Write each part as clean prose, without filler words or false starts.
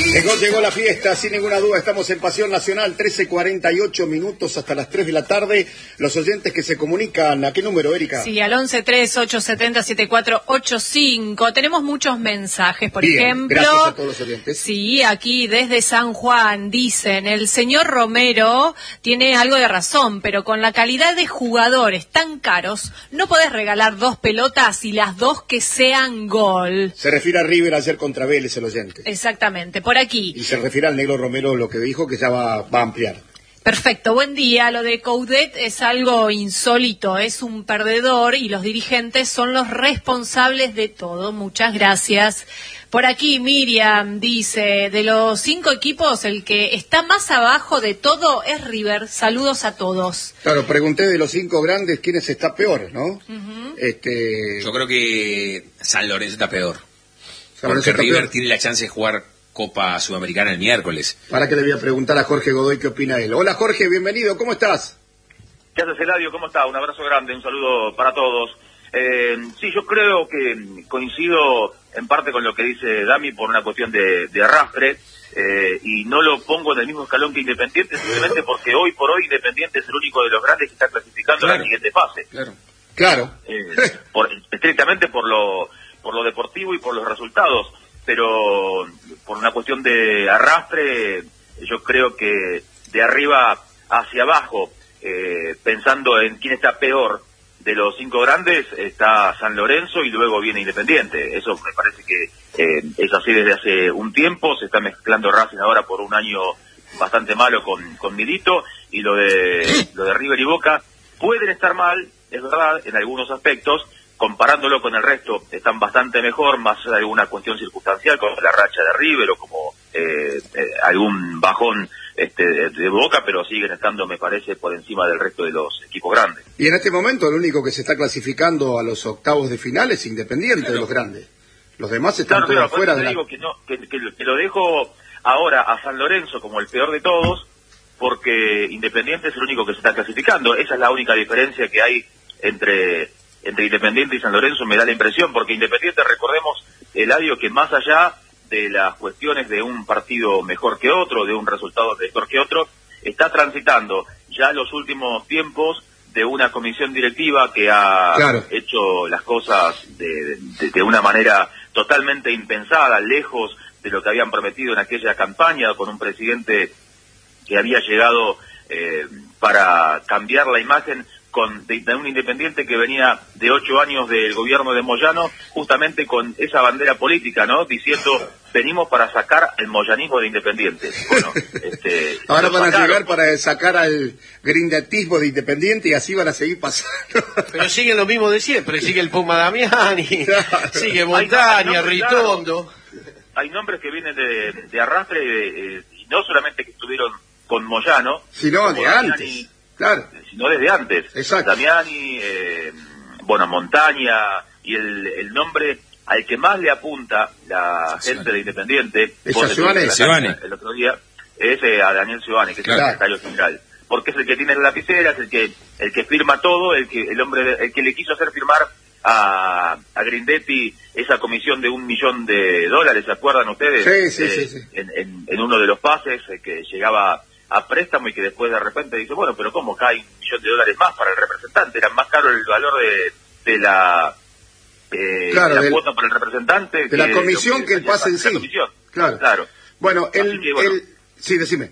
Llegó la fiesta, sin ninguna duda. Estamos en Pasión Nacional, 13:48 minutos hasta las 3 de la tarde. Los oyentes que se comunican, ¿a qué número, Erika? Sí, al 1138707485. Tenemos muchos mensajes, por ejemplo. Gracias a todos los oyentes. Sí, aquí desde San Juan dicen, el señor Romero tiene algo de razón, pero con la calidad de jugadores tan caros, no podés regalar 2 pelotas y las 2 que sean gol. Se refiere a River ayer contra Vélez, el oyente. Exactamente, por aquí. Y se refiere al negro Romero, lo que dijo, que ya va a ampliar. Perfecto, buen día. Lo de Coudet es algo insólito, es un perdedor y los dirigentes son los responsables de todo. Muchas gracias. Por aquí Miriam dice, de los 5 equipos, el que está más abajo de todo es River. Saludos a todos. Claro, pregunté de los 5 grandes quiénes está peor, ¿no? Uh-huh. Yo creo que San Lorenzo está peor. Porque River tiene la chance de jugar Copa Sudamericana el miércoles. Para que le voy a preguntar a Jorge Godoy qué opina él. Hola Jorge, bienvenido, ¿cómo estás? ¿Qué haces, Eladio? ¿Cómo estás? Un abrazo grande, un saludo para todos. Sí, yo creo que coincido en parte con lo que dice Dami por una cuestión de arrastre, y no lo pongo en el mismo escalón que Independiente, simplemente porque hoy por hoy Independiente es el único de los grandes que está clasificando a la siguiente fase. Claro. Estrictamente por lo deportivo y por los resultados, pero por una cuestión de arrastre, yo creo que de arriba hacia abajo, pensando en quién está peor de los 5 grandes, está San Lorenzo y luego viene Independiente. Eso me parece que es así desde hace un tiempo. Se está mezclando Racing ahora por un año bastante malo con Milito, y lo de River y Boca pueden estar mal, es verdad, en algunos aspectos. Comparándolo con el resto, están bastante mejor, más alguna cuestión circunstancial, como la racha de River o como algún bajón de Boca, pero siguen estando, me parece, por encima del resto de los equipos grandes. Y en este momento el único que se está clasificando a los octavos de final es Independiente, de los grandes. Los demás están todos fuera de la... Digo que lo dejo ahora a San Lorenzo como el peor de todos, porque Independiente es el único que se está clasificando. Esa es la única diferencia que hay entre Independiente y San Lorenzo, me da la impresión, porque Independiente, recordemos, Eladio, que más allá de las cuestiones de un partido mejor que otro, de un resultado mejor que otro, está transitando ya los últimos tiempos de una comisión directiva que ha hecho las cosas de una manera totalmente impensada, lejos de lo que habían prometido en aquella campaña, con un presidente que había llegado para cambiar la imagen de un Independiente que venía de 8 años del gobierno de Moyano, justamente con esa bandera política, ¿no? Diciendo, venimos para sacar el moyanismo de Independiente. Bueno, ahora van a llegar para sacar al grindetismo de Independiente y así van a seguir pasando. Pero siguen lo mismo de siempre, sigue el Puma Damiani, sigue Montaña, Ritondo. Hay nombres que vienen de arrastre, y no solamente que estuvieron con Moyano, sino de antes. Claro. Sino desde antes. Exacto. Damiani, Montaña, y el nombre al que más le apunta la gente de Independiente, Seoane. El otro día, es a Daniel Seoane, que es el secretario general. Porque es el que tiene la lapicera, es el que firma todo, el que le quiso hacer firmar a Grindetti esa comisión de $1 millón, ¿se acuerdan ustedes? Sí. En uno de los pases que llegaba a préstamo, y que después de repente dice, bueno, pero ¿cómo cae $1 millón más para el representante? Era más caro el valor de la cuota para el representante, de la comisión que el pase en sí. Claro. Bueno, sí, decime.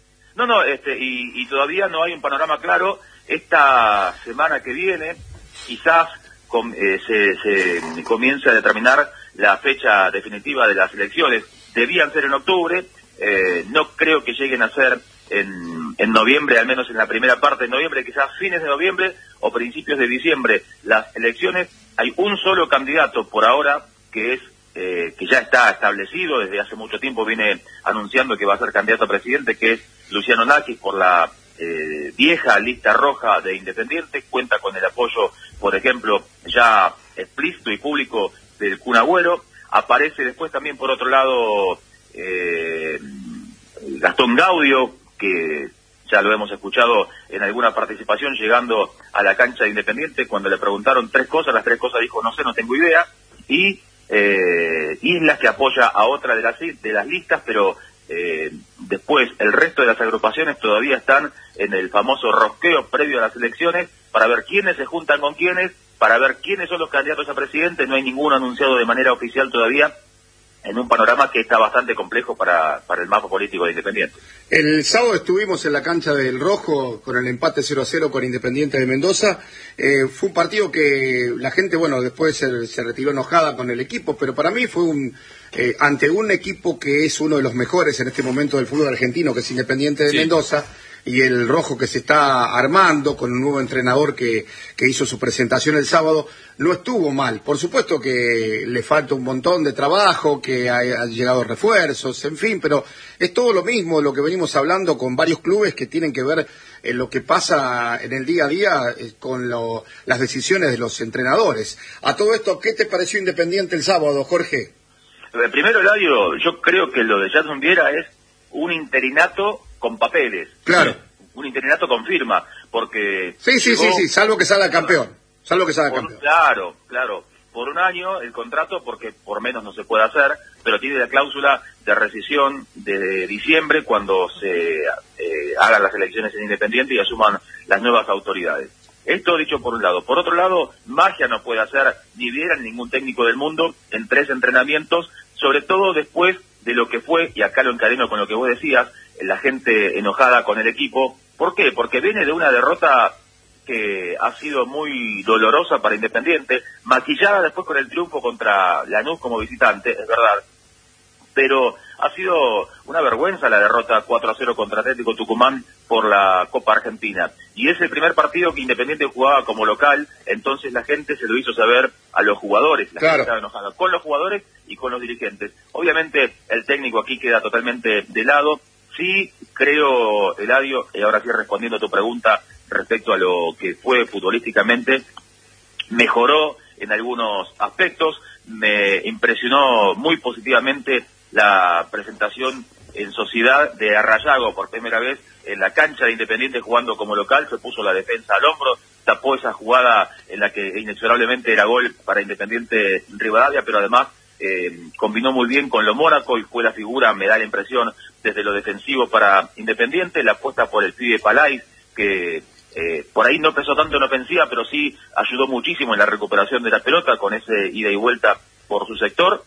Y todavía no hay un panorama claro. Esta semana que viene quizás se comience a determinar la fecha definitiva de las elecciones. Debían ser en octubre, no creo que lleguen a ser en noviembre, al menos en la primera parte de noviembre, quizás fines de noviembre o principios de diciembre. Las elecciones, hay un solo candidato por ahora que ya está establecido, desde hace mucho tiempo viene anunciando que va a ser candidato a presidente, que es Luciano Nakis, por la vieja lista roja de Independiente. Cuenta con el apoyo, por ejemplo, ya explícito y público del Kun Agüero. Aparece después también, por otro lado, Gastón Gaudio, que ya lo hemos escuchado en alguna participación llegando a la cancha de Independiente, cuando le preguntaron 3 cosas, las 3 cosas dijo, no sé, no tengo idea. Y Islas, que apoya a otra de las listas, pero después el resto de las agrupaciones todavía están en el famoso rosqueo previo a las elecciones para ver quiénes se juntan con quiénes, para ver quiénes son los candidatos a presidente. No hay ninguno anunciado de manera oficial todavía, en un panorama que está bastante complejo para el mapa político de Independiente. El sábado estuvimos en la cancha del Rojo con el empate 0-0 con Independiente de Mendoza. Fue un partido que la gente, bueno, después se retiró enojada con el equipo, pero para mí fue ante un equipo que es uno de los mejores en este momento del fútbol argentino, que es Independiente de Mendoza, y el Rojo que se está armando con un nuevo entrenador que hizo su presentación el sábado, no estuvo mal. Por supuesto que le falta un montón de trabajo, que ha llegado refuerzos, en fin, pero es todo lo mismo lo que venimos hablando con varios clubes que tienen que ver en lo que pasa en el día a día con las decisiones de los entrenadores. A todo esto, ¿qué te pareció Independiente el sábado, Jorge? Primero, Eladio, yo creo que lo de Jadson Viera es un interinato con papeles. Claro. Un interinato con firma, porque... Sí, salvo que salga campeón. Claro. Por un año el contrato, porque por menos no se puede hacer, pero tiene la cláusula de rescisión de diciembre cuando se hagan las elecciones en Independiente y asuman las nuevas autoridades. Esto dicho por un lado. Por otro lado, magia no puede hacer ni Viera ni ningún técnico del mundo en 3 entrenamientos, sobre todo después de lo que fue, y acá lo encadeno con lo que vos decías, la gente enojada con el equipo. ¿Por qué? Porque viene de una derrota que ha sido muy dolorosa para Independiente, maquillada después con el triunfo contra Lanús como visitante, es verdad, pero ha sido una vergüenza la derrota 4-0 contra Atlético Tucumán por la Copa Argentina. Y es el primer partido que Independiente jugaba como local, entonces la gente se lo hizo saber a los jugadores, la gente estaba enojada con los jugadores y con los dirigentes. Obviamente el técnico aquí queda totalmente de lado. Sí creo, Eladio, y ahora sí respondiendo a tu pregunta respecto a lo que fue futbolísticamente, mejoró en algunos aspectos, me impresionó muy positivamente la presentación en sociedad de Arrayago por primera vez en la cancha de Independiente jugando como local, se puso la defensa al hombro, tapó esa jugada en la que inexorablemente era gol para Independiente Rivadavia, pero además combinó muy bien con lo Mónaco y fue la figura, me da la impresión, desde lo defensivo para Independiente, la apuesta por el pibe Palais, que por ahí no empezó tanto en ofensiva, pero sí ayudó muchísimo en la recuperación de la pelota con ese ida y vuelta por su sector,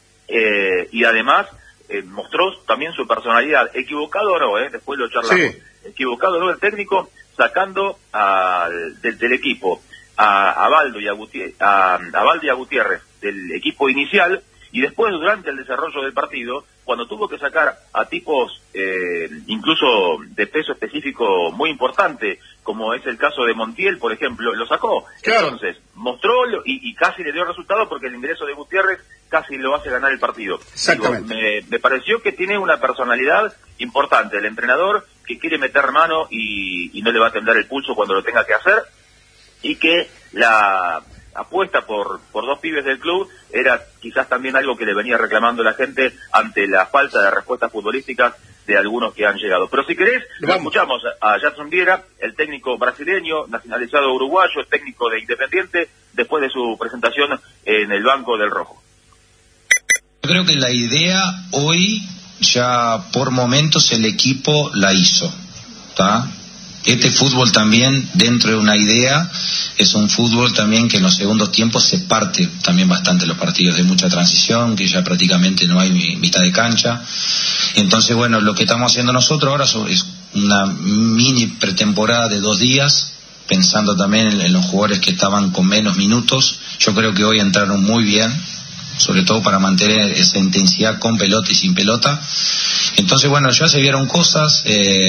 y además mostró también su personalidad, equivocado o no, después lo charlamos, equivocado o no el técnico, sacando del equipo a Baldo y a Gutiérrez del equipo inicial, y después durante el desarrollo del partido, cuando tuvo que sacar a tipos incluso de peso específico muy importante, como es el caso de Montiel, por ejemplo, lo sacó. Claro. Entonces, mostró y casi le dio resultado porque el ingreso de Gutiérrez casi lo hace ganar el partido. Exactamente. Digo, me pareció que tiene una personalidad importante, el entrenador que quiere meter mano y no le va a temblar el pulso cuando lo tenga que hacer, y que la apuesta por 2 pibes del club era quizás también algo que le venía reclamando la gente ante la falta de respuestas futbolísticas de algunos que han llegado. Pero si querés, lo escuchamos a Jadson Viera, el técnico brasileño, nacionalizado uruguayo, técnico de Independiente, después de su presentación en el banco del Rojo. Yo creo que la idea hoy, ya por momentos el equipo la hizo, ¿está? Este fútbol también, dentro de una idea, es un fútbol también que en los segundos tiempos se parte también bastante los partidos, de mucha transición, que ya prácticamente no hay mitad de cancha. Entonces, bueno, lo que estamos haciendo nosotros ahora es una mini pretemporada de 2 días, pensando también en los jugadores que estaban con menos minutos. Yo creo que hoy entraron muy bien, sobre todo para mantener esa intensidad con pelota y sin pelota. Entonces, bueno, ya se vieron cosas.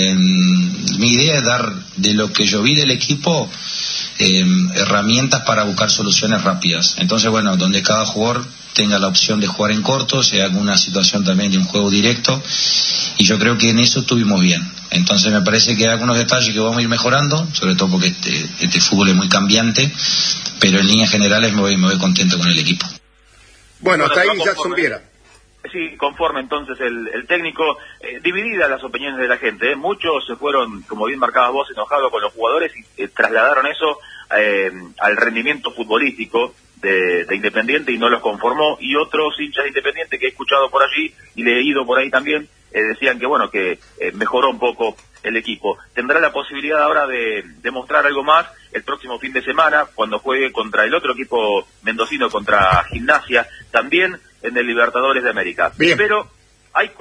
Mi idea es dar, de lo que yo vi del equipo, herramientas para buscar soluciones rápidas. Entonces, bueno, donde cada jugador tenga la opción de jugar en corto, si hay alguna situación también de un juego directo, y yo creo que en eso estuvimos bien. Entonces me parece que hay algunos detalles que vamos a ir mejorando, sobre todo porque este fútbol es muy cambiante, pero en líneas generales me voy contento con el equipo. Bueno, hasta ahí Jadson Viera. Sí, conforme entonces el técnico, divididas las opiniones de la gente, muchos se fueron, como bien marcabas vos, enojados con los jugadores y trasladaron eso al rendimiento futbolístico de Independiente y no los conformó, y otros hinchas de Independiente que he escuchado por allí y leído por ahí también, decían que bueno, que mejoró un poco el equipo. Tendrá la posibilidad ahora de mostrar algo más el próximo fin de semana, cuando juegue contra el otro equipo mendocino, contra Gimnasia, también en el Libertadores de América. Bien. Pero hay